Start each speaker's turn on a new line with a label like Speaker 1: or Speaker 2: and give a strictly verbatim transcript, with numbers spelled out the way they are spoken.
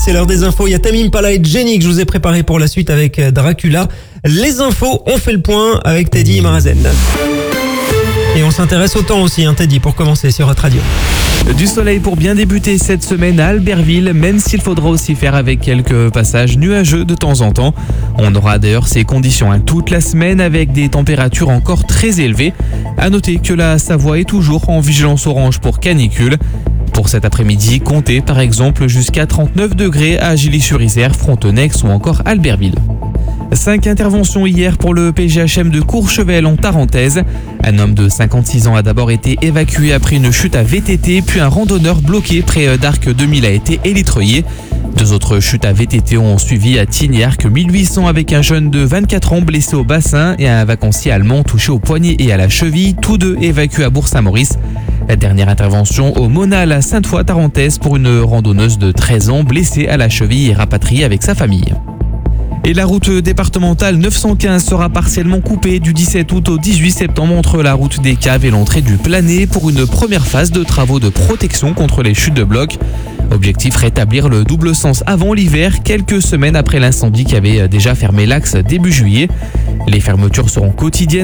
Speaker 1: C'est l'heure des infos, il y a Tamim Pala et Jenny que je vous ai préparé pour la suite avec Dracula. Les infos, on fait le point avec Teddy et Marazen. Et on s'intéresse au temps aussi, hein, Teddy, pour commencer sur votre radio.
Speaker 2: Du soleil pour bien débuter cette semaine à Albertville, même s'il faudra aussi faire avec quelques passages nuageux de temps en temps. On aura d'ailleurs ces conditions hein, toute la semaine avec des températures encore très élevées. À noter que la Savoie est toujours en vigilance orange pour canicule. Pour cet après-midi, comptez par exemple jusqu'à trente-neuf degrés à Gilly-sur-Isère, Frontenex ou encore Albertville. Cinq interventions hier pour le P G H M de Courchevel en Tarentaise. Un homme de cinquante-six ans a d'abord été évacué après une chute à V T T, puis un randonneur bloqué près d'Arc deux mille a été élytreuillé. Deux autres chutes à V T T ont suivi à Tignes-Arc mille huit cents avec un jeune de vingt-quatre ans blessé au bassin et un vacancier allemand touché au poignet et à la cheville, tous deux évacués à Bourg-Saint-Maurice. La dernière intervention au Monal à Sainte-Foy-Tarentaise pour une randonneuse de treize ans blessée à la cheville et rapatriée avec sa famille. Et la route départementale neuf cent quinze sera partiellement coupée du dix-sept août au dix-huit septembre entre la route des Caves et l'entrée du Plané pour une première phase de travaux de protection contre les chutes de blocs. Objectif, rétablir le double sens avant l'hiver, quelques semaines après l'incendie qui avait déjà fermé l'axe début juillet. Les fermetures seront quotidiennes.